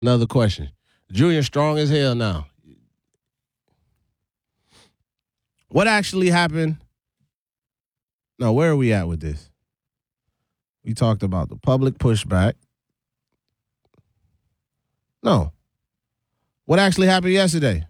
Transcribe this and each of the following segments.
Another question. Junior strong as hell now. What actually happened? No, where are we at with this? We talked about the public pushback. No. What actually happened yesterday?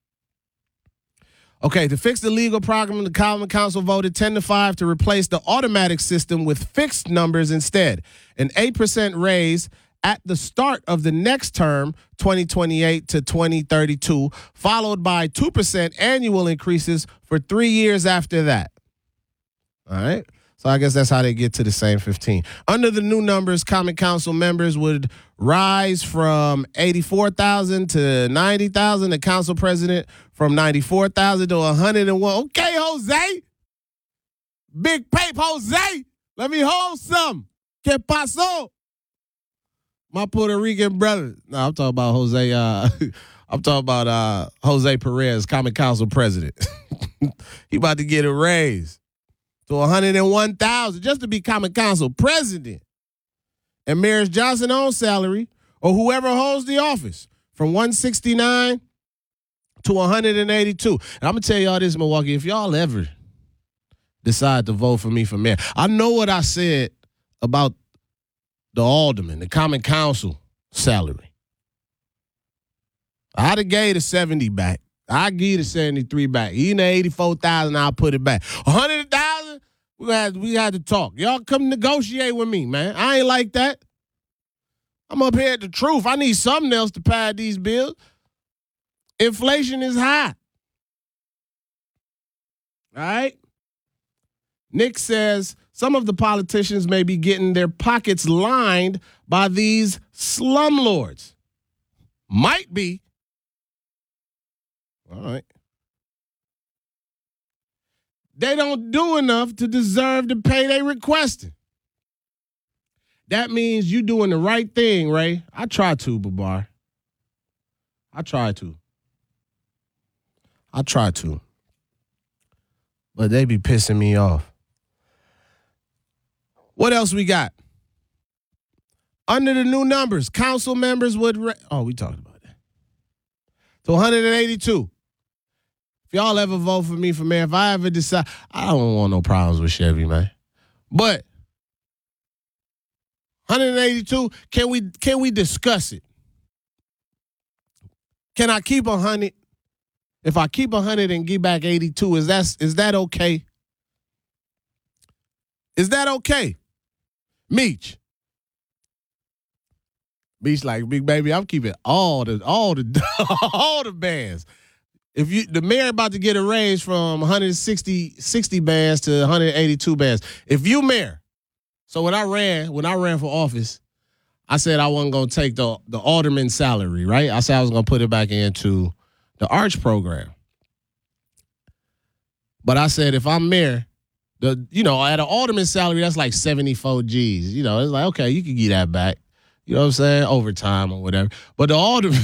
Okay, to fix the legal problem, the Common Council voted 10-5 to replace the automatic system with fixed numbers instead. An 8% raise at the start of the next term, 2028 to 2032, followed by 2% annual increases for 3 years after that. All right? So I guess that's how they get to the same 15. Under the new numbers, Common Council members would rise from 84,000 to 90,000. The council president from 94,000 to 101. Okay, Jose. Big Pape, Jose. Let me hold some. ¿Qué pasó? My Puerto Rican brother. No, I'm talking about Jose. I'm talking about Jose Perez, Common Council president. He about to get a raise to 101,000 just to be Common Council president. And Mayor Johnson on salary, or whoever holds the office, from 169 to 182. And I'm gonna tell y'all this, Milwaukee, if y'all ever decide to vote for me for mayor, I know what I said about the alderman, the Common Council salary. I'd have gave the 70 back. I give the 73 back. Even the 84,000, I'll put it back. 100,000, we had to talk. Y'all come negotiate with me, man. I ain't like that. I'm up here at the truth. I need something else to pay these bills. Inflation is high. All right? Nick says some of the politicians may be getting their pockets lined by these slumlords. Might be. All right. They don't do enough to deserve the pay they requested. That means you doing the right thing, Ray. I try to, Babar. I try to. But they be pissing me off. What else we got? Under the new numbers, council members would... we talked about that. To 182. If y'all ever vote for me for mayor, if I ever decide, I don't want no problems with Chevy, man. But 182, can we discuss it? Can I keep 100? If I keep 100 and give back 82, is that okay? Is that okay? Meech like, big baby, I'm keeping all the all the bands. If the mayor about to get a raise from 60 bands to 182 bands. If you mayor, so when I ran for office, I said I wasn't gonna take the alderman salary, right? I said I was gonna put it back into the Arch program. But I said if I'm mayor, at an alderman salary, that's like 74 G's. It's like, okay, you can get that back. You know what I'm saying? Overtime or whatever. But the alderman,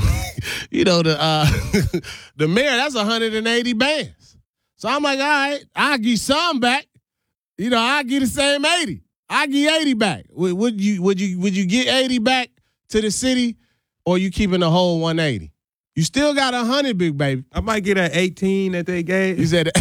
the mayor, that's 180 bands. So I'm like, all right, I'll give some back. I'll give the same 80. I'll give 80 back. Would you get 80 back to the city, or you keeping the whole 180? You still got 100, big baby. I might get that 18 that they gave. You said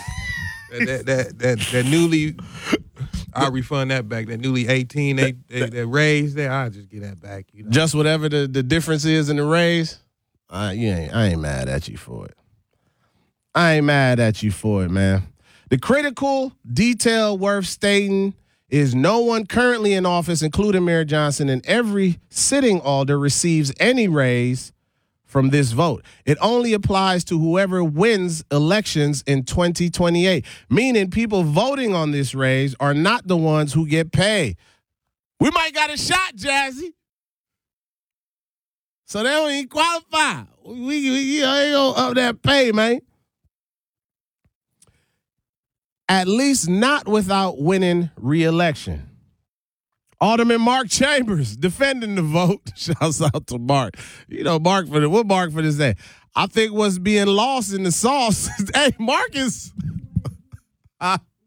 that newly, I'll refund that back. That newly 18 they raised there, I'll just get that back. Just whatever the difference is in the raise, I ain't mad at you for it. I ain't mad at you for it, man. The critical detail worth stating is no one currently in office, including Mayor Johnson, and every sitting alder receives any raise from this vote. It only applies to whoever wins elections in 2028, meaning people voting on this raise are not the ones who get paid. We might got a shot, Jazzy. So they don't even qualify. We ain't gonna up that pay, man. At least not without winning re-election. Alderman Mark Chambers defending the vote. Shouts out to Mark. Mark what Mark for this day? I think what's being lost in the sauce. Hey, Marcus.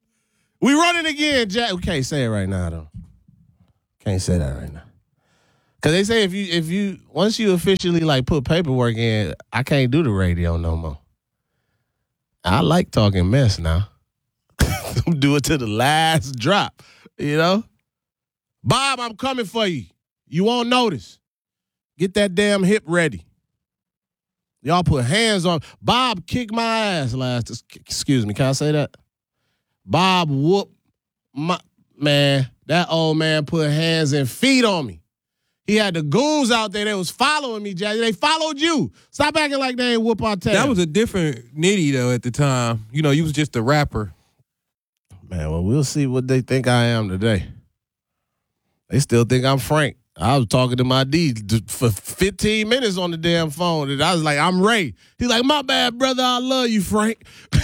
We running again, Jack. We can't say it right now, though. Can't say that right now. Cause they say if you once you officially like put paperwork in, I can't do the radio no more. I like talking mess now. Do it to the last drop, you know? Bob, I'm coming for you. You won't notice. Get that damn hip ready. Y'all put hands on. Bob kicked my ass last. Excuse me, can I say that? Bob whooped my man. That old man put hands and feet on me. He had the goons out there that was following me, Jazzy. They followed you. Stop acting like they ain't whoop our tail. That was a different Nitty, though, at the time. You know, you was just a rapper. Man, well, we'll see what they think I am today. They still think I'm Frank. I was talking to my D for 15 minutes on the damn phone, and I was like, I'm Ray. He's like, my bad, brother. I love you, Frank.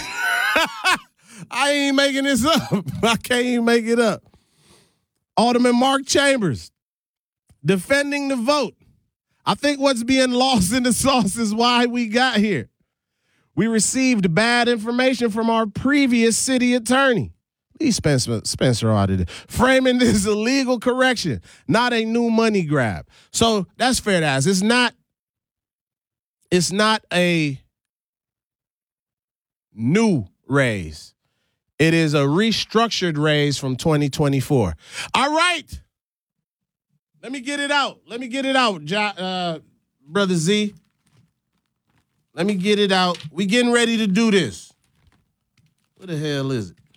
I ain't making this up. I can't even make it up. Alderman Mark Chambers defending the vote. I think what's being lost in the sauce is why we got here. We received bad information from our previous city attorney. Leave Spencer out of it. Framing this illegal correction, not a new money grab. So that's fair to ask. It's not a new raise. It is a restructured raise from 2024. All right. Let me get it out. Brother Z. Let me get it out. We getting ready to do this. What the hell is it?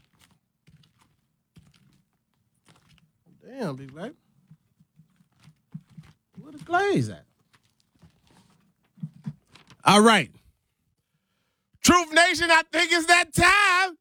Damn, big baby. Where the glaze at? All right. Truth Nation, I think it's that time.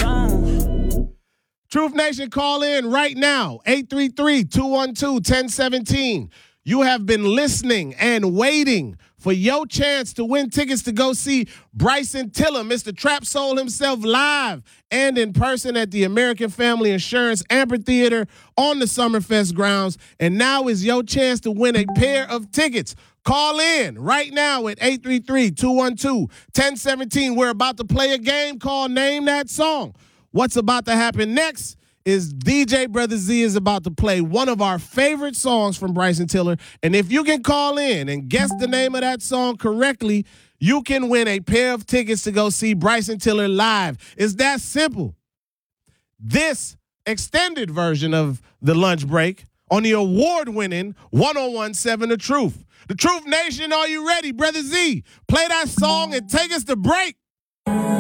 Truth Nation, call in right now. 833-212-1017. You have been listening and waiting for your chance to win tickets to go see Bryson Tiller, Mr. Trap Soul himself, live and in person at the American Family Insurance Amphitheater on the Summerfest grounds. And now is your chance to win a pair of tickets. Call in right now at 833-212-1017. We're about to play a game called Name That Song. What's about to happen next is DJ Brother Z is about to play one of our favorite songs from Bryson Tiller. And if you can call in and guess the name of that song correctly, you can win a pair of tickets to go see Bryson Tiller live. It's that simple. This extended version of The Lunch Break on the award-winning 101.7 The Truth. The Truth Nation, are you ready? Brother Z, play that song and take us to break.